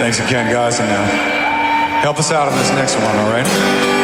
Thanks again, guys, and help us out on this next one, all right?